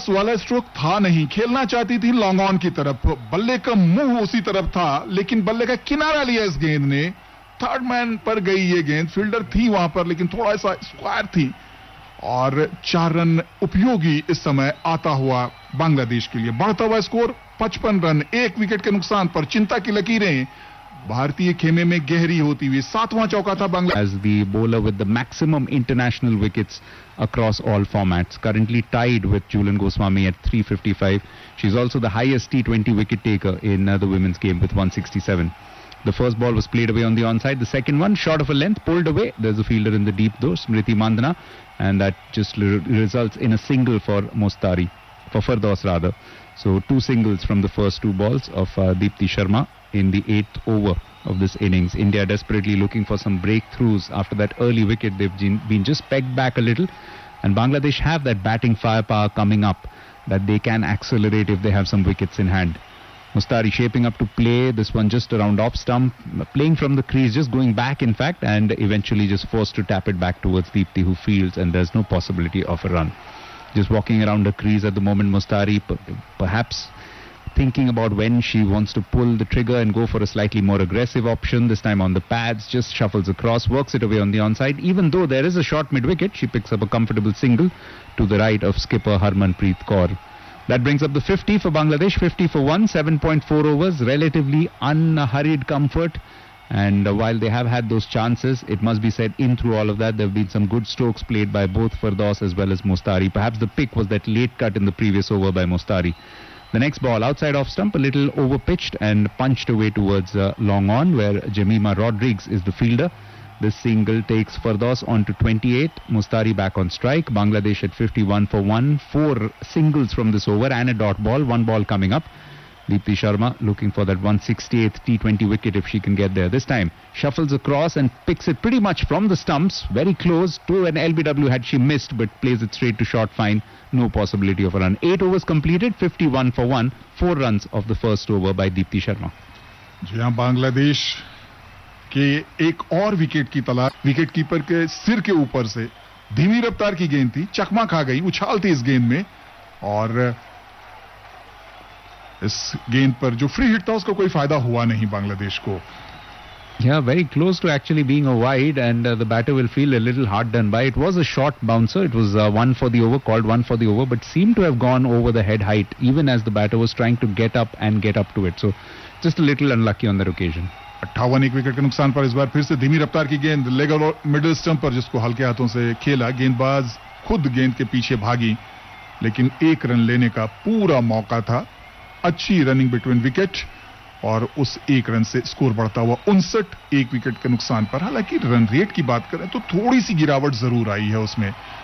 वाला स्ट्रोक था नहीं, खेलना चाहती थी लॉन्ग ऑन की तरफ, बल्ले का मुंह उसी तरफ था, लेकिन बल्ले का किनारा लिया इस गेंद ने, थर्ड मैन पर गई ये गेंद, फील्डर थी वहां पर लेकिन थोड़ा सा स्क्वायर थी और 4 रन उपयोगी इस समय आता हुआ बांग्लादेश के लिए। बढ़ता हुआ स्कोर 55 रन, 1 विकेट के नुकसान पर चिंता की लकीरें भारतीय खेमे में गहरी होती हुई। 7वां चौका था Bangladesh. As the bowler with the maximum international wickets across all formats, currently tied with Jhulan Goswami at 355. She's also the highest T20 wicket taker in the women's game with 167. The first ball was played away on the onside. The second one, short of a length, pulled away. There's a fielder in the deep though, Smriti Mandana, and that just results in a single for Mostari, for Fardos rather. So 2 singles from the first 2 balls of Deepti Sharma in the 8th over of this innings. India desperately looking for some breakthroughs after that early wicket. They've been just pegged back a little, and Bangladesh have that batting firepower coming up that they can accelerate if they have some wickets in hand. Mostari shaping up to play this one just around off stump, playing from the crease, just going back in fact, and eventually just forced to tap it back towards Deepti, who fields, and there's no possibility of a run. Just walking around the crease at the moment, Mostari perhaps thinking about when she wants to pull the trigger and go for a slightly more aggressive option, this time on the pads, just shuffles across, works it away on the onside. Even though there is a short mid-wicket, she picks up a comfortable single to the right of skipper Harmanpreet Kaur. That brings up the 50 for Bangladesh, 50 for 1, 7.4 overs, relatively unhurried comfort. And while they have had those chances, it must be said, in through all of that, there have been some good strokes played by both Fardos as well as Mostari. Perhaps the pick was that late cut in the previous over by Mostari. The next ball, outside off stump, a little over-pitched and punched away towards long on, where Jemima Rodrigues is the fielder. This single takes Fardos on to 28, Mostari back on strike, Bangladesh at 51 for 1, 4 singles from this over and a dot ball, 1 ball coming up. Deepti Sharma looking for that 168th T20 wicket if she can get there. This time, shuffles across and picks it pretty much from the stumps, very close to an LBW had she missed, but plays it straight to short fine, no possibility of a run. 8 overs completed, 51 for 1, 4 runs of the first over by Deepti Sharma. जी हाँ, बांग्लादेश के एक और wicket की तलाश, wicket keeper के सिर के ऊपर से धीमी रफ्तार की गेंद थी, चकमा खा गई, उछाल थी इस गेंद में, और इस गेंद पर जो फ्री हिट था उसका कोई फायदा हुआ नहीं बांग्लादेश को. Yeah, very close to actually being a wide, and the batter will feel a little hard done by. It was a short bouncer. It was 1 for the over, called 1 for the over, but seemed to have gone over the head height, even as the batter was trying to get up to it. So, just a little unlucky on that occasion. 58 एक wicket के नुकसान पर इस बार फिर से धीमी रफ्तार की गेंद लेग और मिडिल स्टंप पर, जिसको हल्के हाथों से खेला. गेंदबाज खुद गेंद के पीछे भागी, लेकिन 1 रन लेने का पूरा मौका था. अच्छी रनिंग बिटवीन विकेट, और उस 1 रन से स्कोर बढ़ता हुआ 59, 1 विकेट के नुकसान पर. हालांकि रन रेट की बात करें तो थोड़ी सी गिरावट जरूर आई है उसमें.